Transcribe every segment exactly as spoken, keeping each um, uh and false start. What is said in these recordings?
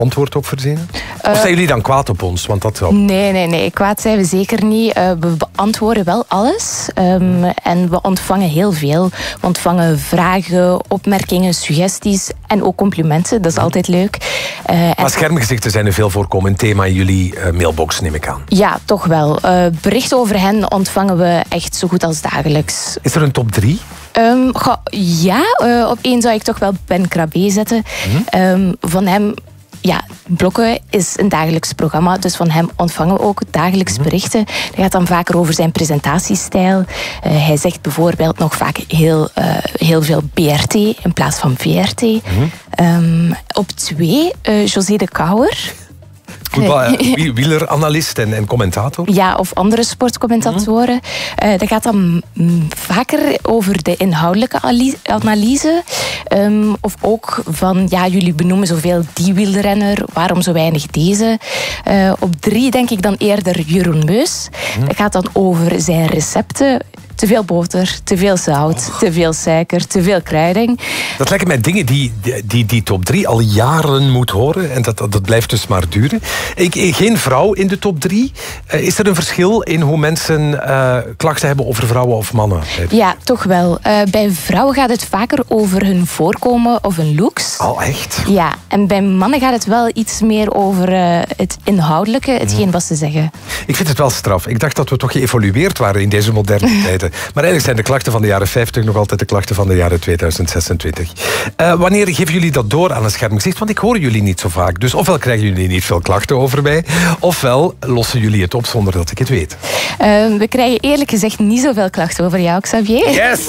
antwoord op verzinnen? Uh, of zijn jullie dan kwaad op ons? Want dat wel... Nee, nee, nee. Kwaad zijn we zeker niet. Uh, we beantwoorden wel alles. Um, en we ontvangen heel veel. We ontvangen vragen, opmerkingen, suggesties en ook complimenten. Dat is altijd leuk. Uh, maar en... schermgezichten zijn een veel voorkomend thema in jullie uh, mailbox, neem ik aan. Ja, toch wel. Uh, berichten over hen ontvangen we echt zo goed als dagelijks. Is er een top drie? Um, ga, ja, uh, op één zou ik toch wel Ben Krabbe zetten. Mm-hmm. Um, van hem... Ja, Blokken is een dagelijks programma, dus van hem ontvangen we ook dagelijks berichten. Dat gaat dan vaker over zijn presentatiestijl. Uh, hij zegt bijvoorbeeld nog vaak heel, uh, heel veel B R T in plaats van V R T. Mm-hmm. Um, op twee, uh, José de Kouwer. Voetbal, wieleranalist en, en commentator? Ja, of andere sportcommentatoren. Mm-hmm. Uh, dat gaat dan m, vaker over de inhoudelijke analyse. Um, of ook van, ja, jullie benoemen zoveel die wielrenner, waarom zo weinig deze? Uh, op drie denk ik dan eerder Jeroen Meus. Mm-hmm. Dat gaat dan over zijn recepten. Te veel boter, te veel zout, oh. te veel suiker, te veel kruiding. Dat lijken mij dingen die die, die top drie al jaren moet horen. En dat, dat blijft dus maar duren. Ik, geen vrouw in de top drie. Uh, is er een verschil in hoe mensen uh, klachten hebben over vrouwen of mannen? Ja, toch wel. Uh, bij vrouwen gaat het vaker over hun voorkomen of hun looks. Oh, echt? Ja, en bij mannen gaat het wel iets meer over uh, het inhoudelijke, hetgeen mm. wat ze zeggen. Ik vind het wel straf. Ik dacht dat we toch geëvolueerd waren in deze moderne tijden. Maar eigenlijk zijn de klachten van de jaren vijftig nog altijd de klachten van de jaren tweeduizend zesentwintig. Uh, wanneer geven jullie dat door aan een schermgezicht? Want ik hoor jullie niet zo vaak. Dus ofwel krijgen jullie niet veel klachten over mij, ofwel lossen jullie het op zonder dat ik het weet. Uh, we krijgen eerlijk gezegd niet zoveel klachten over jou, Xavier. Yes!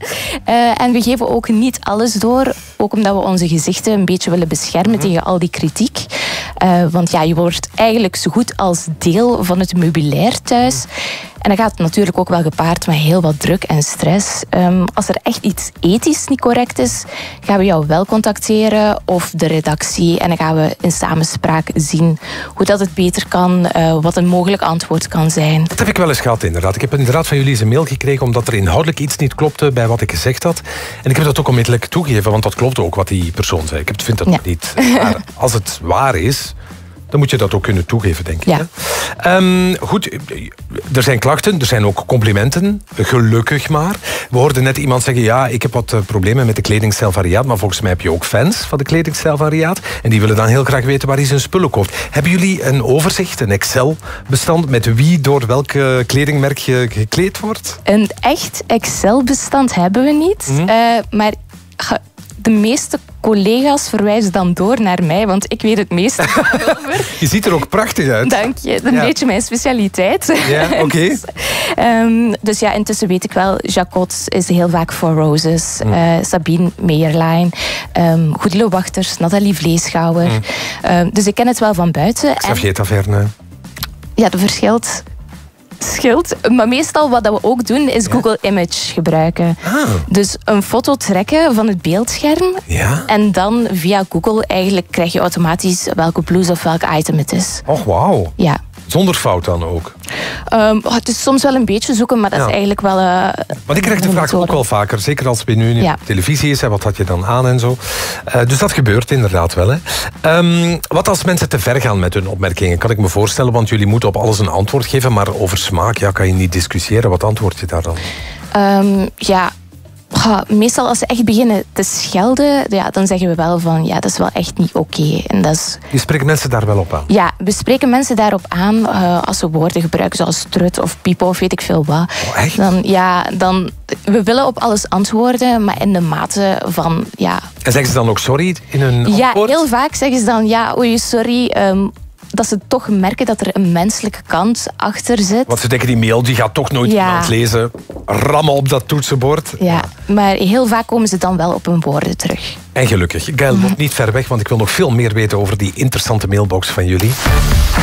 uh, en we geven ook niet alles door, ook omdat we onze gezichten een beetje willen beschermen mm-hmm. tegen al die kritiek. Uh, want ja, je wordt eigenlijk zo goed als deel van het meubilair thuis. En dat gaat natuurlijk ook wel gepaard met heel wat druk en stress. Um, als er echt iets ethisch niet correct is, gaan we jou wel contacteren of de redactie. En dan gaan we in samenspraak zien hoe dat het beter kan, uh, wat een mogelijk antwoord kan zijn. Dat heb ik wel eens gehad, inderdaad. Ik heb inderdaad van jullie eens een mail gekregen omdat er inhoudelijk iets niet klopte bij wat ik gezegd had. En ik heb dat ook onmiddellijk toegegeven, want dat klopte ook wat die persoon zei. Ik vind dat ja. niet waar. Als het waar is, dan moet je dat ook kunnen toegeven, denk ik. Ja. Um, goed, er zijn klachten, er zijn ook complimenten. Gelukkig maar. We hoorden net iemand zeggen, ja, ik heb wat uh, problemen met de kledingstijl Variaat, maar volgens mij heb je ook fans van de kledingstijl Variaat. En die willen dan heel graag weten waar hij zijn spullen koopt. Hebben jullie een overzicht, een Excel-bestand met wie door welke kledingmerk je gekleed wordt? Een echt Excel-bestand hebben we niet. Mm-hmm. Uh, maar... De meeste collega's verwijzen dan door naar mij, want ik weet het meeste over. Je ziet er ook prachtig uit. Dank je, dat is een ja. beetje mijn specialiteit. Ja, oké. Okay. dus, um, dus ja, intussen weet ik wel, Jacot is heel vaak voor Roses, mm. uh, Sabine Meierlein, um, Goedilo Wachters, Nathalie Vleeschouwer. Mm. Um, dus ik ken het wel van buiten. Xavier Taverne. Ja, dat verschilt. Schild. Maar meestal wat we ook doen is ja. Google Image gebruiken. Ah. Dus een foto trekken van het beeldscherm. Ja. En dan via Google eigenlijk krijg je automatisch welke blouse of welk item het is. Och, wauw. Ja. Zonder fout dan ook? Um, het is soms wel een beetje zoeken, maar dat ja. is eigenlijk wel... Uh, Want ik krijg de vraag ook wel vaker. Zeker als het nu ja. televisie is. Hè, wat had je dan aan en zo. Uh, dus dat gebeurt inderdaad wel. Hè. Um, wat als mensen te ver gaan met hun opmerkingen? Kan ik me voorstellen, want jullie moeten op alles een antwoord geven. Maar over smaak ja, kan je niet discussiëren. Wat antwoord je daar dan? Um, ja... Ja, meestal als ze echt beginnen te schelden, ja, dan zeggen we wel van ja, dat is wel echt niet oké. Okay. En dat is... Je spreekt mensen daar wel op aan? Ja, we spreken mensen daarop aan uh, als ze woorden gebruiken zoals trut of piepen of weet ik veel wat. Oh, echt? Dan, ja, dan, we willen op alles antwoorden, maar in de mate van ja. En zeggen ze dan ook sorry in hun antwoord? Ja, heel vaak zeggen ze dan ja, oei, sorry. Um, dat ze toch merken dat er een menselijke kant achter zit. Want ze denken, die mail die gaat toch nooit ja. iemand lezen. Rammen op dat toetsenbord. Ja, maar heel vaak komen ze dan wel op hun woorden terug. En gelukkig. Gaël, nog niet ver weg, want ik wil nog veel meer weten over die interessante mailbox van jullie.